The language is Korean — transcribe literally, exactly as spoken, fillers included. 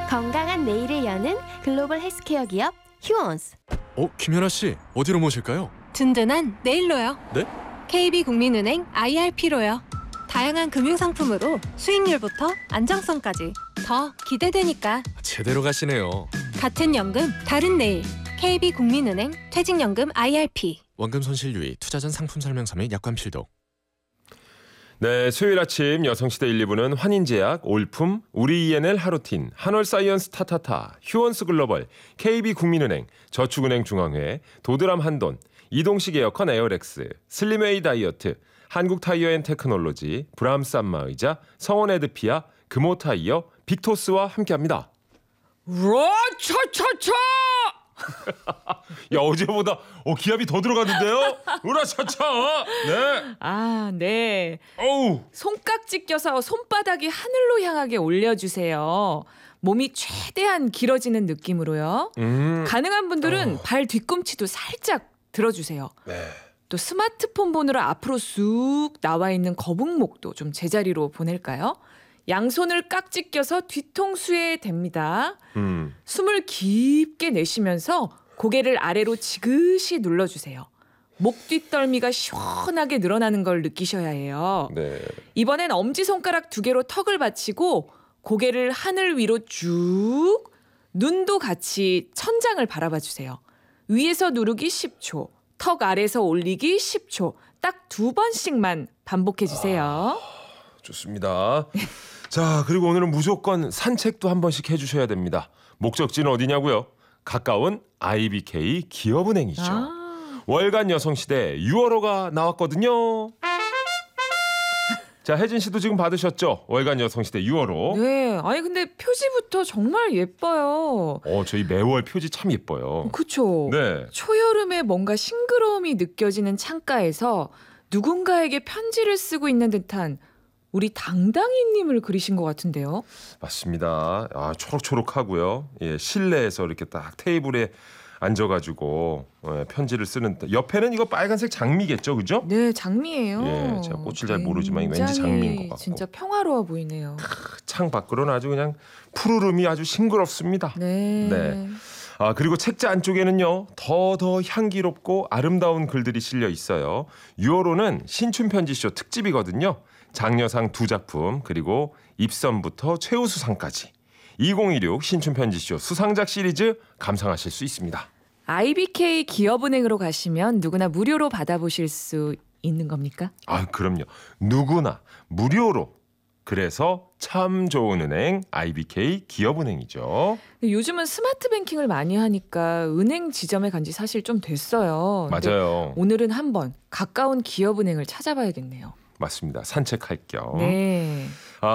건강한 내일을 여는 글로벌 헬스케어 기업 휴원스. 어, 김연아 씨, 어디로 모실까요? 든든한 내일로요. 네? 케이비국민은행 아이알피로요. 다양한 금융상품으로 수익률부터 안정성까지 더 기대되니까. 제대로 가시네요. 같은 연금, 다른 내일. 케이비국민은행 퇴직연금 아이알피. 원금 손실 유의, 투자 전 상품 설명서 및 약관 필독. 네, 수요일 아침 여성시대 일, 이 부는 환인제약, 올품, 우리 이엔엘 하루틴, 한월사이언스 타타타, 휴원스 글로벌, 케이비국민은행, 저축은행 중앙회, 도드람 한돈, 이동식 에어컨 에어렉스, 슬림웨이 다이어트, 한국타이어앤테크놀로지, 브람스 안마의자, 성원에드피아, 금호타이어, 빅토스와 함께합니다. 으라차차차! 야, 어제보다 어, 기압이 더 들어갔는데요? 으라차차! 네. 아, 네. 어우. 손깍지 껴서 손바닥이 하늘로 향하게 올려주세요. 몸이 최대한 길어지는 느낌으로요. 음. 가능한 분들은 어. 발 뒤꿈치도 살짝 들어주세요. 네. 또 스마트폰 보느라 앞으로 쑥 나와 있는 거북목도 좀 제자리로 보낼까요? 양손을 깍지 껴서 뒤통수에 댑니다. 음. 숨을 깊게 내쉬면서 고개를 아래로 지그시 눌러주세요. 목 뒷덜미가 시원하게 늘어나는 걸 느끼셔야 해요. 네. 이번엔 엄지손가락 두 개로 턱을 받치고 고개를 하늘 위로 쭉, 눈도 같이 천장을 바라봐 주세요. 위에서 누르기 십 초, 턱 아래서 올리기 십 초, 딱 두 번씩만 반복해 주세요. 좋습니다. 자, 그리고 오늘은 무조건 산책도 한 번씩 해주셔야 됩니다. 목적지는 어디냐고요? 가까운 아이비케이 기업은행이죠. 아. 월간 여성시대 유월호가 나왔거든요. 자, 혜진 씨도 지금 받으셨죠? 월간 여성시대 유월호. 네, 아니 근데 표지부터 정말 예뻐요. 어, 저희 매월 표지 참 예뻐요. 그쵸? 네. 초여름에 뭔가 싱그러움이 느껴지는 창가에서 누군가에게 편지를 쓰고 있는 듯한 우리 당당히님을 그리신 것 같은데요. 맞습니다. 아, 초록초록하고요. 예, 실내에서 이렇게 딱 테이블에 앉아가지고 예, 편지를 쓰는. 옆에는 이거 빨간색 장미겠죠, 그죠? 네, 장미예요. 예, 제가 꽃을 잘 모르지만 이거 왠지 장미인 것 같고. 진짜 평화로워 보이네요. 창 밖으로는 아주 그냥 푸르름이 아주 싱그럽습니다. 네. 네. 아, 그리고 책자 안쪽에는요, 더 더 향기롭고 아름다운 글들이 실려 있어요. 유월호는 신춘 편지쇼 특집이거든요. 장려상 두 작품, 그리고 입선부터 최우수상까지 이천십육 신춘 편지쇼 수상작 시리즈 감상하실 수 있습니다. 아이비케이 기업은행으로 가시면 누구나 무료로 받아보실 수 있는 겁니까? 아, 그럼요. 누구나 무료로. 그래서 참 좋은 은행 아이비케이 기업은행이죠. 요즘은 스마트 뱅킹을 많이 하니까 은행 지점에 간 지 사실 좀 됐어요. 근데 맞아요. 오늘은 한번 가까운 기업은행을 찾아봐야겠네요. 맞습니다. 산책할 겸. 네.